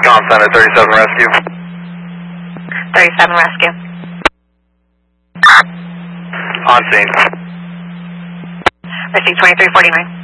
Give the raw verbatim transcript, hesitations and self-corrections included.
Com Center, thirty-seven Rescue. thirty-seven Rescue. On scene. Receive twenty-three forty-nine.